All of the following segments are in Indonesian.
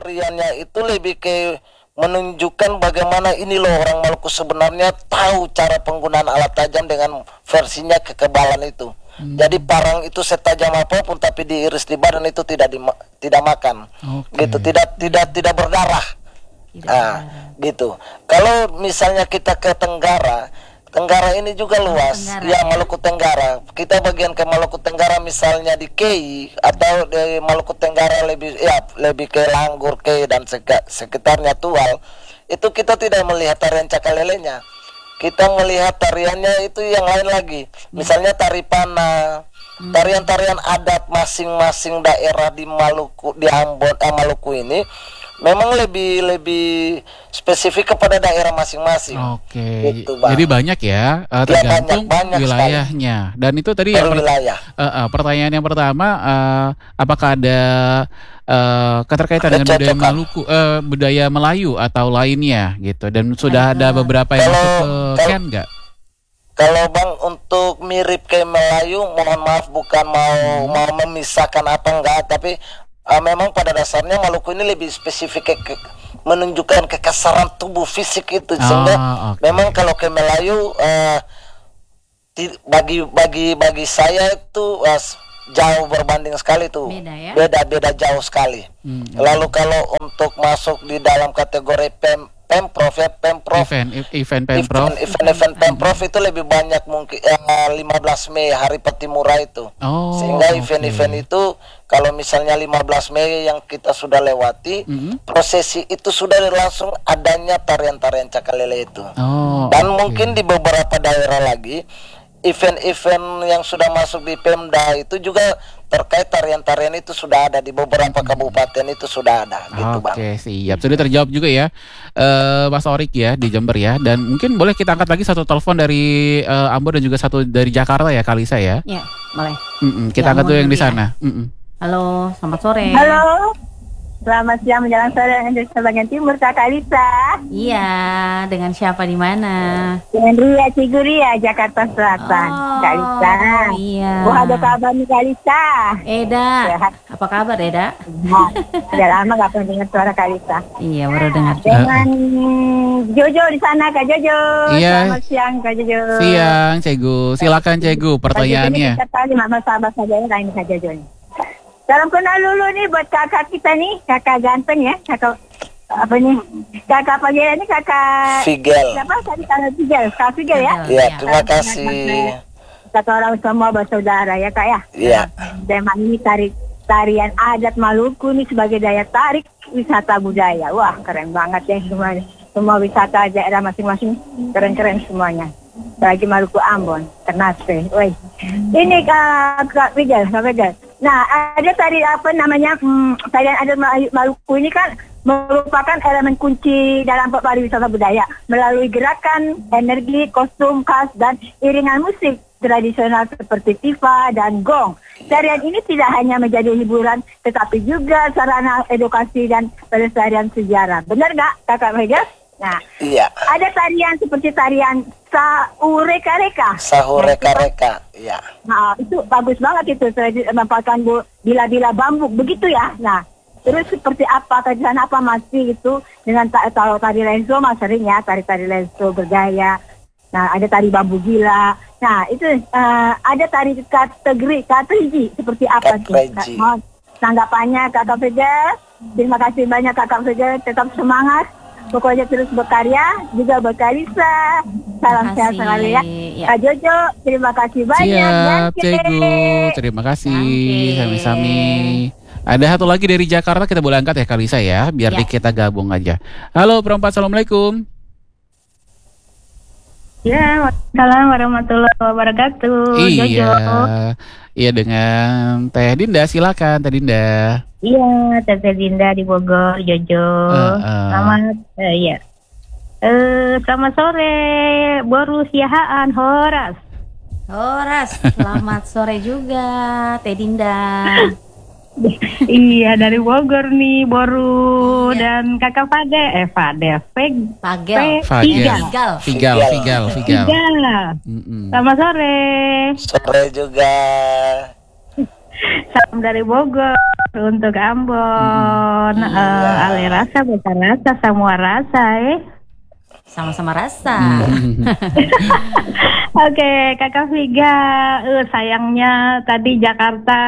tariannya itu lebih ke menunjukkan bagaimana ini loh orang Maluku sebenarnya tahu cara penggunaan alat tajam dengan versinya kekebalan itu. Jadi parang itu setajam apapun tapi diiris di badan itu tidak makan. Gitu, tidak berdarah. Gitu. Kalau misalnya kita ke Tenggara ini juga luas. Ya, Maluku Tenggara. Kita bagian ke Maluku Tenggara misalnya di Kei atau di Maluku Tenggara lebih ke Langgur, Kei dan sekitarnya Tual. Itu kita tidak melihat tarian cakalelenya. Kita melihat tariannya itu yang lain lagi. Misalnya tari pana, tarian-tarian adat masing-masing daerah di Maluku, di Ambon, Maluku ini memang lebih spesifik kepada daerah masing-masing. Gitu, jadi banyak ya, tergantung banyak wilayahnya. Dan itu tadi pertanyaan yang pertama, apakah ada keterkaitan dengan budaya Maluku, budaya Melayu atau lainnya gitu? Dan sudah ada beberapa yang masuk ke Ken nggak? Kalau Bang untuk mirip ke Melayu, mohon maaf bukan mau memisahkan apa enggak, tapi memang pada dasarnya Maluku ini lebih spesifik menunjukkan kekasaran tubuh fisik itu, sehingga memang kalau ke Melayu bagi saya itu jauh berbanding sekali tuh, beda jauh sekali. Lalu kalau untuk masuk di dalam kategori Pemprov event Pemprov itu lebih banyak mungkin 15 Mei Hari Patimura itu. Sehingga event-event itu kalau misalnya 15 Mei yang kita sudah lewati, prosesi itu sudah langsung adanya tarian-tarian cakalele itu. Dan mungkin di beberapa daerah lagi event-event yang sudah masuk di Pemda itu juga terkait tarian-tarian itu sudah ada di beberapa kabupaten itu sudah ada gitu Bang. Siap. Sudah terjawab juga ya Mas Orik ya di Jember ya. Dan mungkin boleh kita angkat lagi satu telepon dari Ambon dan juga satu dari Jakarta ya Kalisa ya. Iya, boleh. Kita angkat dulu yang di sana. Halo, selamat sore. Halo. Selamat siang menjelang sore Indonesia bagian timur, Kak Kalisa. Iya, dengan siapa di mana? Dengan Ria Ciguria, Jakarta Selatan. Kak Kalisa. Iya. Ada kabar nih Kak Kalisa? Eda, apa kabar Eda? Udah lama gak pernah dengar suara Kak Kalisa. Iya, baru dengar. Dengan Jojo di sana, Kak Jojo. Iya. Selamat siang, Kak Jojo. Siang, Cegu. Silakan Cegu, pertanyaannya. Kita tadi mama sahabat saja ya, ini Kak Jojo nih. Salam kenal dulu nih buat kakak kita nih, kakak ganteng ya, kakak apa nih, kakak pagi ini kakak Figel. Siapa tadi kakak Figel, Kak Figel ya? Iya, terima kasih. Kata orang semua bersaudara ya Kak ya. Iya. Tema ini tarian adat Maluku nih sebagai daya tarik wisata budaya. Wah keren banget ya semua wisata daerah masing-masing keren-keren semuanya. Bagi Maluku Ambon, Ternate. Woi. Ini Kak Figel, Kak Figel. Nah, ada tari apa namanya tarian adat Maluku ini kan merupakan elemen kunci dalam pariwisata budaya melalui gerakan, energi, kostum khas dan iringan musik tradisional seperti tifa dan gong. Tarian ini tidak hanya menjadi hiburan tetapi juga sarana edukasi dan pelestarian sejarah. Benar nggak, Kakak Mega? Nah, iya. Ada tarian seperti tarian Sahureka-reka. Sahureka-reka, iya. Nah, itu bagus banget itu, memanfaatkan bila-bila bambu, begitu ya. Nah, terus seperti apa, tarian apa masih itu, dengan tari lenso, mas sering ya, tari lenso bergaya. Nah, ada tari bambu gila. Nah, itu ada tari kategori, seperti apa sih? Tanggapannya Kakak Fegel, terima kasih banyak Kakak Fegel, tetap semangat. Pokoknya terus berkarya, juga berkarisa. Salam sehat selalu ya. Kak Jojo, terima kasih banyak. Siap, Cegu. Terima kasih. Sami-sami. Ada satu lagi dari Jakarta, kita boleh angkat ya Kalisa ya, biar kita gabung aja. Halo perempat, assalamualaikum. Ya, waalaikumsalam warahmatullahi wabarakatuh. Iya, Jojo. Iya dengan Teh Dinda, silakan Teh Dinda. Iya, Teh Dinda di Bogor, Jojo. Selamat, selamat sore, Boru Siahaan, Horas. Selamat sore juga, Teh Dinda. Iya, dari Bogor nih, Boru dan Kakak Fagel, Figal. Selamat sore. Sore juga. Salam dari Bogor untuk Ambon. Ale rasa, bukan rasa, semua rasa Sama-sama rasa. Oke, Kakak Viga, sayangnya tadi Jakarta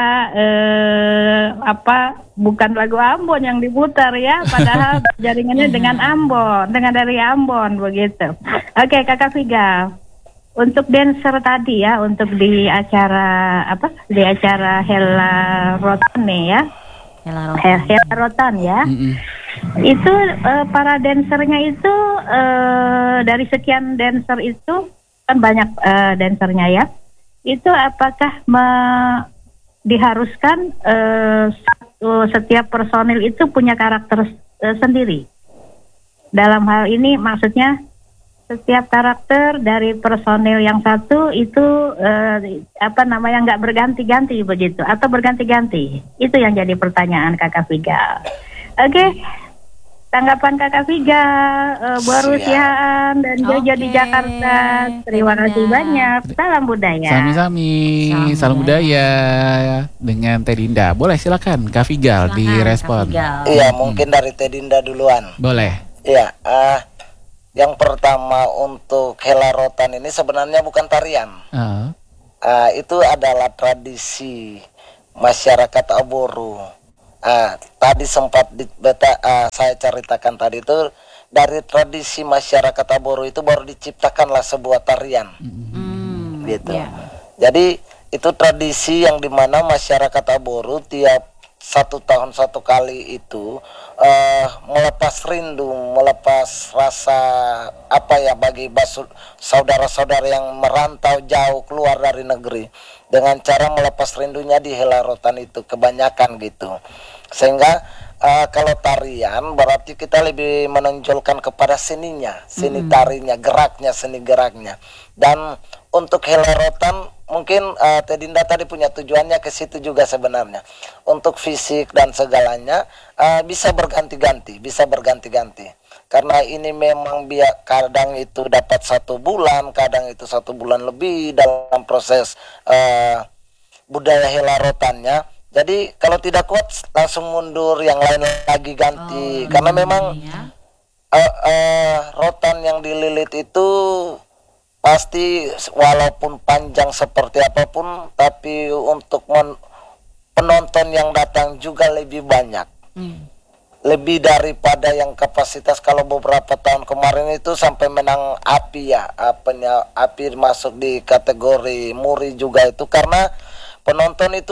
bukan lagu Ambon yang diputar ya, padahal jaringannya dengan Ambon, dengan dari Ambon begitu. Oke, Kakak Viga, untuk dancer tadi ya, untuk di acara Di acara Hella Rotan nih ya. Hella Rotan ya. Itu para dancernya itu dari sekian dancer itu kan banyak dancernya ya. Itu apakah diharuskan setiap personil itu punya karakter sendiri? Dalam hal ini maksudnya setiap karakter dari personil yang satu itu nggak berganti-ganti begitu atau berganti-ganti? Itu yang jadi pertanyaan Kakak Viga. Oke. Tanggapan Kakak Viga, baru siaan dan Jojo di Jakarta. Terima kasih banyak. Salam budaya. Sami-sami. Salam budaya dengan Teh Dinda. Boleh silakan Kak Vigal direspon. Iya, mungkin dari Teh Dinda duluan. Boleh. Iya, yang pertama untuk Hella Rotan ini sebenarnya bukan tarian. Itu adalah tradisi masyarakat Aboru. Tadi sempat saya ceritakan tadi itu dari tradisi masyarakat Aboru itu baru diciptakanlah sebuah tarian, gitu. Jadi itu tradisi yang dimana masyarakat Aboru tiap 1 tahun 1 kali itu melepas rindu, melepas rasa bagi saudara-saudara yang merantau jauh keluar dari negeri dengan cara melepas rindunya di Hella Rotan itu kebanyakan gitu. Sehingga kalau tarian berarti kita lebih menonjolkan kepada seninya, seni tarinya, geraknya, seni geraknya. Dan untuk Hella Rotan mungkin Teh Dinda tadi punya tujuannya ke situ juga sebenarnya. Untuk fisik dan segalanya bisa berganti-ganti. Karena ini memang kadang itu dapat 1 bulan, kadang itu 1 bulan lebih dalam proses budaya Hella Rotannya. Jadi kalau tidak kuat langsung mundur, yang lain lagi ganti. Karena memang rotan yang dililit itu pasti walaupun panjang seperti apapun, tapi untuk penonton yang datang juga lebih banyak. Lebih daripada yang kapasitas. Kalau beberapa tahun kemarin itu sampai menang API ya, API masuk di kategori muri juga itu, karena penonton itu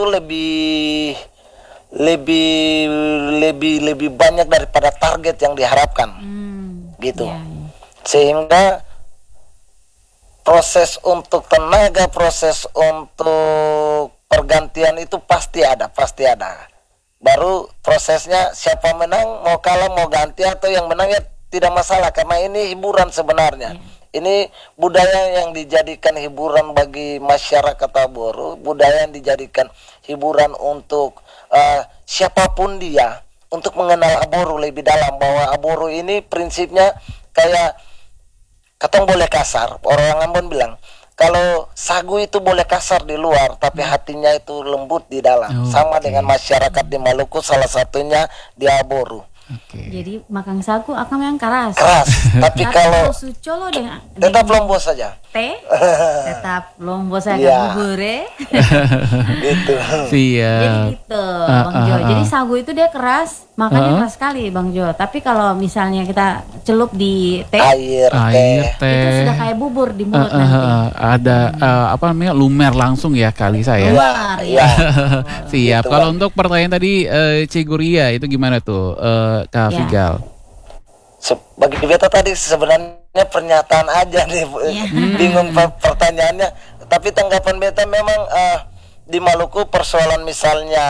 lebih banyak daripada target yang diharapkan, gitu. Sehingga proses untuk tenaga, proses untuk pergantian itu pasti ada. Baru prosesnya siapa menang, mau kalah, mau ganti atau yang menang ya tidak masalah, karena ini hiburan sebenarnya. Ini budaya yang dijadikan hiburan bagi masyarakat Aboru, budaya yang dijadikan hiburan untuk siapapun dia, untuk mengenal Aboru lebih dalam, bahwa Aboru ini prinsipnya kayak katong boleh kasar, orang Ambon bilang kalau sagu itu boleh kasar di luar, tapi hatinya itu lembut di dalam. Sama dengan masyarakat di Maluku, salah satunya di Aboru. Jadi makan sagu akan yang keras. Tapi kalau sucolo tetap lombos saja. Tetap lombos saja bubur. Gitu. Siap. Jadi gitu, Bang Jo. Jadi sagu itu dia keras, makanya keras sekali, Bang Jo. Tapi kalau misalnya kita celup di air teh, itu sudah kayak bubur di mulut nanti. Ada lumer langsung ya kali saya. Luar, Siap. Gitu. Kalau untuk pertanyaan tadi Ciguria itu gimana tuh Kak Vigal? Bagi beta tadi sebenarnya pernyataan aja nih, bingung pertanyaannya. Tapi tanggapan beta memang di Maluku persoalan misalnya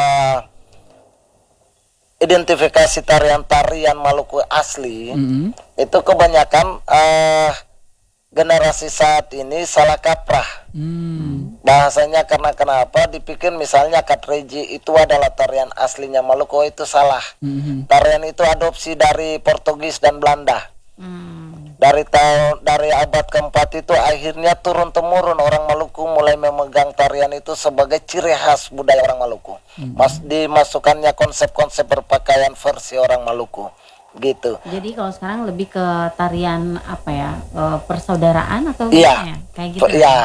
identifikasi tarian-tarian Maluku asli itu kebanyakan generasi saat ini salah kaprah. Bahasanya karena kenapa dipikir misalnya Katreji itu adalah tarian aslinya Maluku, itu salah. Tarian itu adopsi dari Portugis dan Belanda. dari abad keempat itu akhirnya turun temurun orang Maluku mulai memegang tarian itu sebagai ciri khas budaya orang Maluku. Dimasukkannya konsep-konsep berpakaian versi orang Maluku gitu. Jadi kalau sekarang lebih ke tarian apa ya, persaudaraan atau Iya, gimana ya? Kayak gitu. Iya,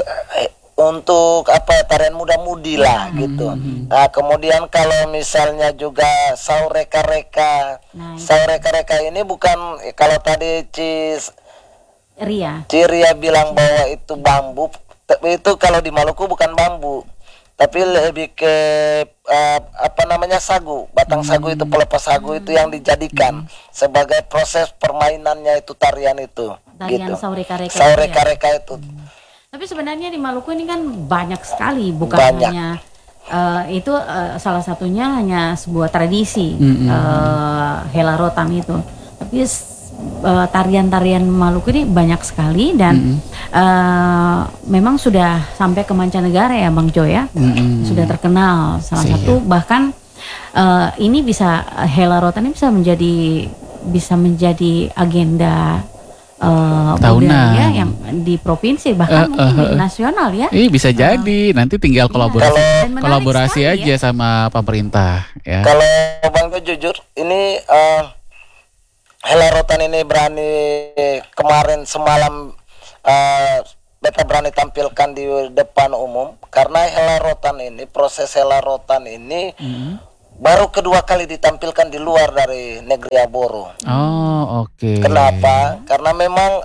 untuk apa tarian muda-mudi lah gitu. Nah, kemudian kalau misalnya juga saureka-reka. Nah, Saureka-reka ini bukan kalau tadi Ria. Ciria bilang bahwa itu bambu, itu kalau di Maluku bukan bambu, tapi lebih ke apa namanya sagu, batang sagu itu, pelepas sagu itu yang dijadikan sebagai proses permainannya itu tarian itu. Tarian Gitu. saureka-reka. Saureka-reka itu. Tapi sebenarnya di Maluku ini kan banyak sekali, bukan Banyak. hanya itu salah satunya hanya sebuah tradisi Hela Rotan itu. Tapi tarian-tarian Maluku ini banyak sekali dan memang sudah sampai ke mancanegara ya Bang Jo ya. Sudah terkenal. Salah satu bahkan ini bisa Hela Rotan ini bisa menjadi agenda budaya yang di provinsi bahkan mungkin di nasional ya. Bisa jadi nanti tinggal kolaborasi sekali, aja sama pemerintah ya. Kalau Bang Jo jujur, ini Hela Rotan ini berani kemarin semalam beta berani tampilkan di depan umum karena proses Hela Rotan ini baru kedua kali ditampilkan di luar dari negeri Aboro. Oh, oke. Kenapa? Karena memang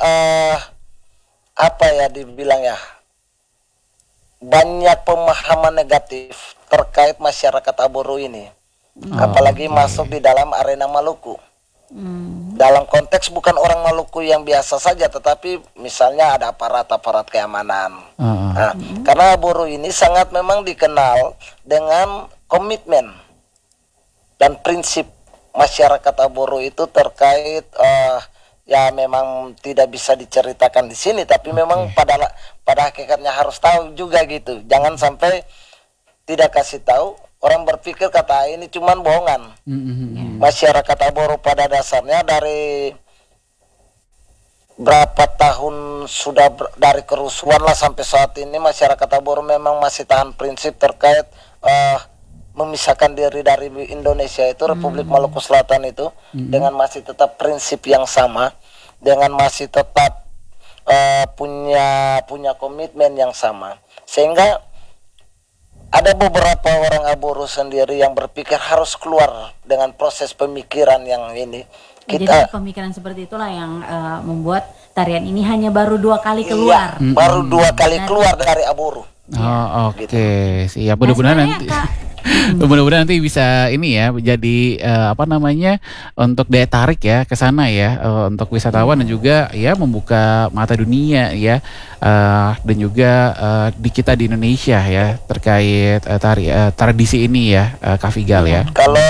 apa ya dibilang ya, banyak pemahaman negatif terkait masyarakat Aboro ini, apalagi masuk di dalam arena Maluku. Dalam konteks bukan orang Maluku yang biasa saja, tetapi misalnya ada aparat keamanan. Nah, karena Aboro ini sangat memang dikenal dengan komitmen dan prinsip masyarakat Aboro itu terkait ya memang tidak bisa diceritakan di sini, tapi memang pada hakikatnya harus tahu juga gitu. Jangan sampai tidak kasih tahu, orang berpikir kata ini cuman bohongan. Masyarakat Aboro pada dasarnya dari berapa tahun sudah dari kerusuhan lah sampai saat ini masyarakat Aboro memang masih tahan prinsip terkait memisahkan diri dari Indonesia itu Republik Maluku Selatan itu dengan masih tetap prinsip yang sama, dengan masih tetap punya komitmen yang sama, sehingga ada beberapa orang Aboro sendiri yang berpikir harus keluar dengan proses pemikiran yang ini. Jadi pemikiran seperti itulah yang membuat tarian ini hanya baru 2 kali keluar. Iya, baru 2 kali keluar dari Aboro. Oh, oke. Gitu. Siap. Mudah-mudahan nanti mudah-mudahan nanti bisa ini ya jadi apa namanya untuk daya tarik ya ke sana ya untuk wisatawan dan juga ya membuka mata dunia ya dan juga di kita di Indonesia ya terkait tradisi ini ya Kak Figal ya. Kalau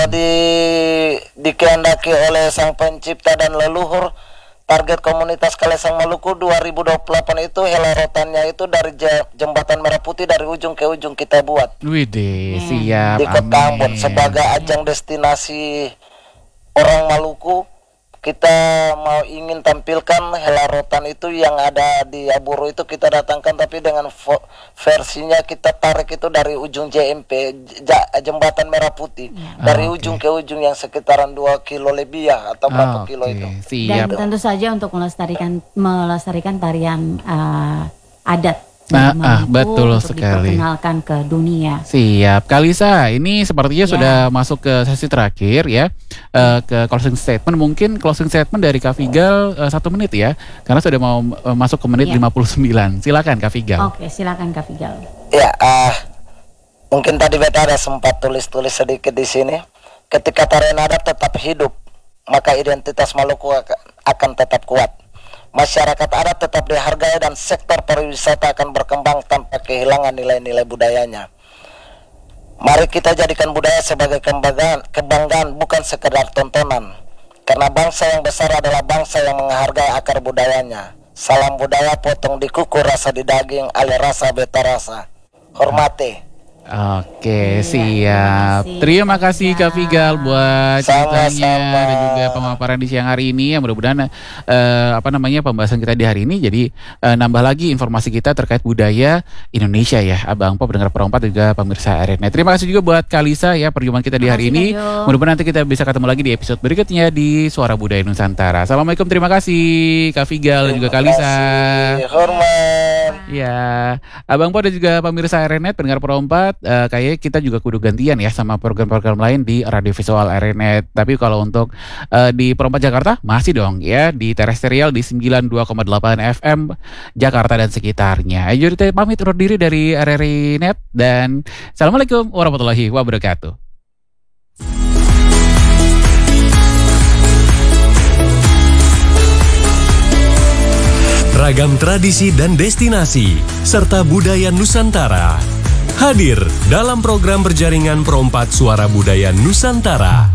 dikehendaki oleh Sang Pencipta dan leluhur, target komunitas Kalesang Maluku 2028 itu Hela Rotannya itu dari Jembatan Merah Putih dari ujung ke ujung kita buat. Widih, siap. Di Kota Ambon sebagai ajang destinasi orang Maluku. Kita mau ingin tampilkan Hela Rotan itu yang ada di Aboro itu kita datangkan, tapi dengan versinya kita tarik itu dari ujung JMP Jembatan Merah Putih dari ujung ke ujung yang sekitaran 2 kilo lebih ya atau berapa kilo itu. Dan tentu saja untuk melestarikan tarian adat. Betul untuk sekali. Diperkenalkan ke dunia. Siap, Kalisa. Ini sepertinya sudah masuk ke sesi terakhir ya, ke closing statement. Mungkin closing statement dari Kak Figal 1 menit ya, karena sudah mau masuk ke menit 59. Silakan Kak Figal. Oke, silakan Kak Figal. Ya, mungkin tadi beta ada sempat tulis sedikit di sini. Ketika tarian adat tetap hidup, maka identitas Maluku akan tetap kuat. Masyarakat adat tetap dihargai dan sektor pariwisata akan berkembang tanpa kehilangan nilai-nilai budayanya. Mari kita jadikan budaya sebagai kebanggaan bukan sekedar tontonan. Karena bangsa yang besar adalah bangsa yang menghargai akar budayanya. Salam budaya, potong di kuku, rasa di daging, alih rasa beta rasa. Hormati. Oke, siap. Terima kasih Kak Figal buat ceritanya dan juga pemaparan di siang hari ini. Mudah-mudahan pembahasan kita di hari ini jadi nambah lagi informasi kita terkait budaya Indonesia ya, Abang Pop, pendengar perempat juga pemirsa RNet. Terima kasih juga buat Kalisa ya perjumpaan kita di hari ini. Mudah-mudahan nanti kita bisa ketemu lagi di episode berikutnya di Suara Budaya Nusantara. Assalamualaikum, terima kasih Kak Figal dan juga Kalisa. Hormat. Ya, Abang Pop dan juga pemirsa RNet, pendengar perempat. Kayaknya kita juga kudu gantian ya sama program-program lain di radio visual RNet. Tapi kalau untuk di Perempat Jakarta masih dong ya di terestrial di 92,8 FM Jakarta dan sekitarnya. Ayo kita pamit undur diri dari RRI Net dan Assalamualaikum warahmatullahi wabarakatuh. Ragam tradisi dan destinasi serta budaya Nusantara hadir dalam program berjaringan Perompat Suara Budaya Nusantara.